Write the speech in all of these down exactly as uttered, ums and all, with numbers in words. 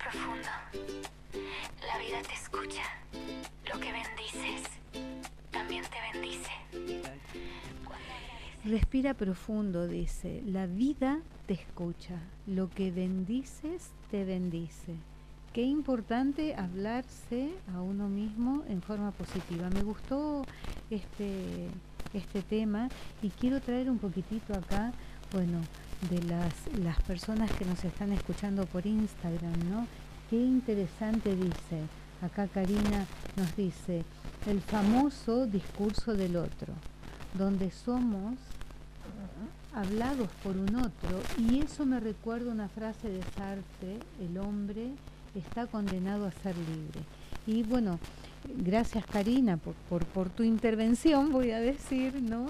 profundo. La vida te escucha. Lo que bendices también te bendice. Respira profundo, dice. La vida te escucha. Lo que bendices te bendice. Qué importante hablarse a uno mismo en forma positiva. Me gustó este, este tema y quiero traer un poquitito acá, bueno, de las, las personas que nos están escuchando por Instagram, ¿no? Qué interesante dice. Acá Karina nos dice, el famoso discurso del otro, donde somos hablados por un otro, y eso me recuerda una frase de Sartre, el hombre está condenado a ser libre. Y bueno, gracias Karina por, por, por tu intervención, voy a decir, ¿no?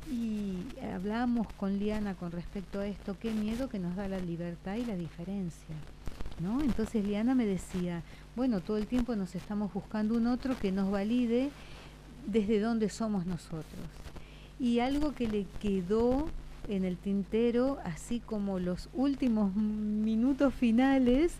Y hablamos con Liana con respecto a esto, qué miedo que nos da la libertad y la diferencia, ¿no? Entonces Liana me decía, bueno, todo el tiempo nos estamos buscando un otro que nos valide desde dónde somos nosotros. Y algo que le quedó en el tintero, así como los últimos minutos finales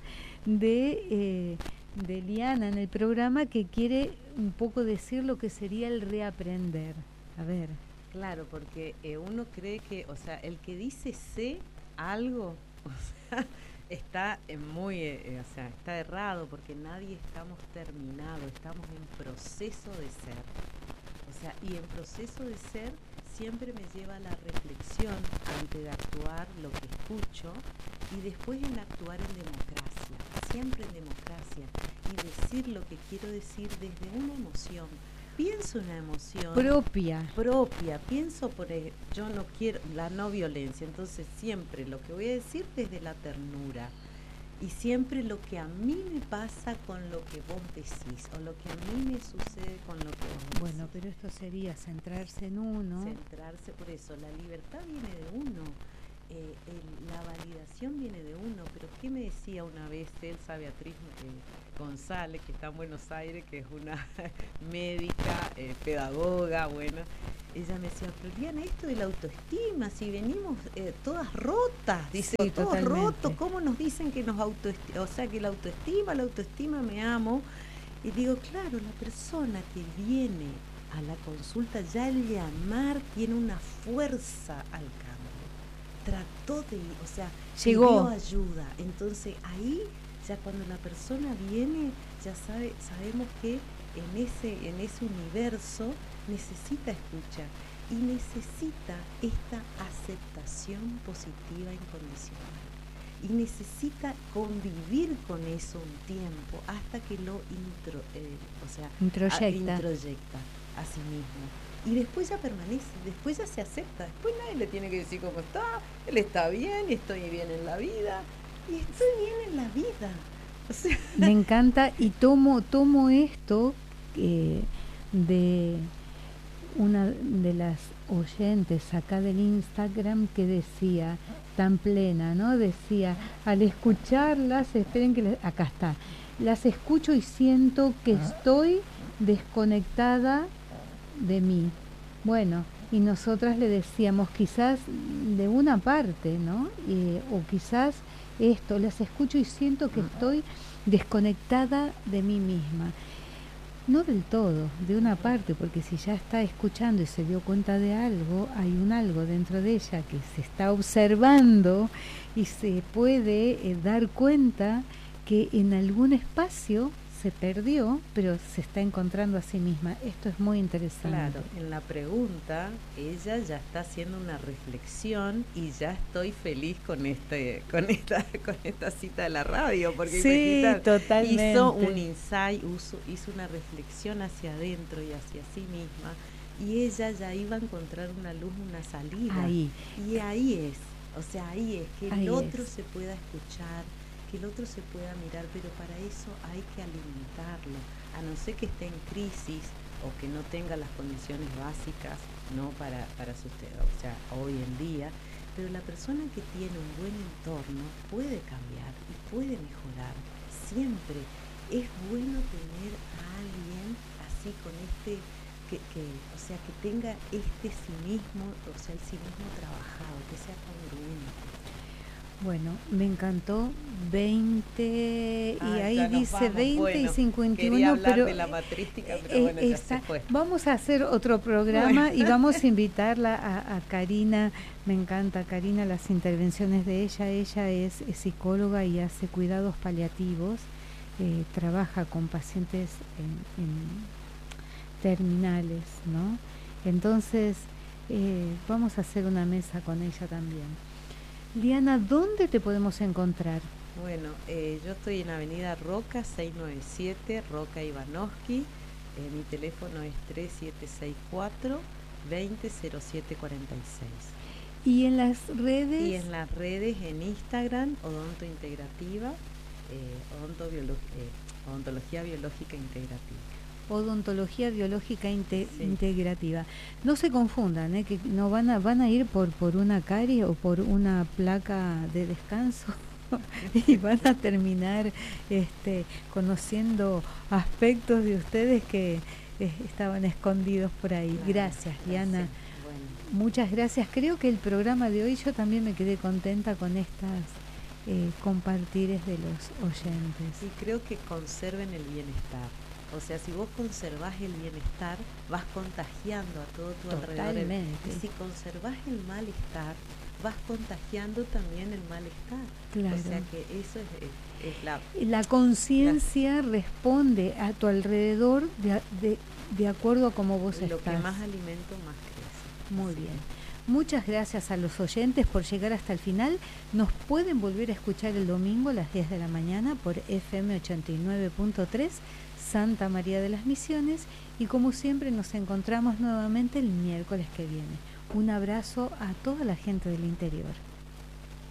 de, eh, de Liana en el programa, que quiere un poco decir lo que sería el reaprender. A ver. Claro, porque eh, uno cree que, o sea, el que dice sé algo, o sea, está muy, eh, o sea, está errado, porque nadie estamos terminados, estamos en proceso de ser. O sea, y en proceso de ser siempre me lleva a la reflexión antes de actuar lo que escucho, y después en actuar en democracia, siempre en democracia, y decir lo que quiero decir desde una emoción. Pienso una emoción propia, propia, pienso por el, yo no quiero la no violencia, entonces siempre lo que voy a decir desde la ternura, y siempre lo que a mí me pasa con lo que vos decís, o lo que a mí me sucede con lo que vos decís. Bueno, pero esto sería centrarse en uno. Centrarse, por eso, la libertad viene de uno, eh, el, la validación viene de uno, pero ¿qué me decía una vez Elsa Beatriz eh, González, que está en Buenos Aires, que es una médica, eh, pedagoga, bueno, ella me decía, pero Liana, esto de la autoestima, si venimos eh, todas rotas, dice, sí, todos totalmente. rotos, ¿cómo nos dicen que nos autoestima? O sea, que la autoestima, la autoestima, me amo. Y digo, claro, la persona que viene a la consulta, ya el llamar tiene una fuerza al cambio. Trató de, o sea, llegó, pidió ayuda. Entonces ahí, ya cuando la persona viene, ya sabe, sabemos que en ese, en ese universo necesita escuchar y necesita esta aceptación positiva incondicional. Y necesita convivir con eso un tiempo hasta que lo intro, eh, o sea, introyecta. A, introyecta a sí mismo. Y después ya permanece, después ya se acepta. Después nadie le tiene que decir cómo está, él está bien, estoy bien en la vida, y estoy bien en la vida. O sea, me encanta, y tomo, tomo esto eh, de una de las oyentes acá del Instagram que decía, tan plena, ¿no? Decía, al escucharlas, esperen que les, acá está, las escucho y siento que estoy desconectada de mí. Bueno, y nosotras le decíamos, quizás de una parte, ¿no? Eh, o quizás esto, las escucho y siento que estoy desconectada de mí misma. No del todo, de una parte, porque si ya está escuchando y se dio cuenta de algo, hay un algo dentro de ella que se está observando y se puede eh, dar cuenta que en algún espacio se perdió, pero se está encontrando a sí misma. Esto es muy interesante. Claro, en la pregunta ella ya está haciendo una reflexión y ya estoy feliz con este, con esta, con esta cita de la radio, porque sí, totalmente. Hizo un insight, hizo, hizo una reflexión hacia adentro y hacia sí misma, y ella ya iba a encontrar una luz, una salida. Ahí. Y ahí es, o sea, ahí es que ahí el otro es. se pueda escuchar, que el otro se pueda mirar, pero para eso hay que alimentarlo, a no ser que esté en crisis o que no tenga las condiciones básicas, no para, para sostener, o sea, hoy en día, pero la persona que tiene un buen entorno puede cambiar y puede mejorar, siempre es bueno tener a alguien así con este, que, que, o sea, que tenga este sí mismo, o sea, el sí mismo trabajado, que sea congruente. Bueno, me encantó veinte Ah, y ahí ya nos dice vamos. veinte Bueno, y cincuenta y uno, quería hablar pero de la matrística, pero eh, bueno, ya está- se fue. vamos a hacer otro programa y vamos a invitarla a, a Karina. Me encanta Karina, las intervenciones de ella. Ella es, es psicóloga y hace cuidados paliativos, eh, trabaja con pacientes en, en terminales, ¿no? Entonces, eh, vamos a hacer una mesa con ella también. Liana, ¿dónde te podemos encontrar? Bueno, eh, yo estoy en Avenida Roca seiscientos noventa y siete, Roca Ivanovsky. Eh, mi teléfono es tres siete seis cuatro, dos cero cero siete cuatro seis. Y en las redes. Y en las redes, en Instagram, Odonto Integrativa, eh, odonto biolo- eh, Odontología Biológica Integrativa. Odontología biológica inte- Sí. integrativa. No se confundan, ¿eh? Que no van a van a ir por por una carie o por una placa de descanso y van a terminar este conociendo aspectos de ustedes que eh, estaban escondidos por ahí. Claro, gracias, Liana. gracias. Bueno. Muchas gracias. Creo que el programa de hoy yo también me quedé contenta con estas eh, compartires de los oyentes. Y creo que conserven el bienestar. O sea, si vos conservás el bienestar, vas contagiando a todo tu alrededor. Totalmente. Y si conservás el malestar, vas contagiando también el malestar. Claro. O sea que eso es, es, es la... La conciencia responde a tu alrededor de, de, de acuerdo a cómo vos Lo estás. que más alimento, más crece. Muy Sí. bien. Muchas gracias a los oyentes por llegar hasta el final. Nos pueden volver a escuchar el domingo a las diez de la mañana por F M ochenta y nueve punto tres, Santa María de las Misiones, y como siempre nos encontramos nuevamente el miércoles que viene. Un abrazo a toda la gente del interior.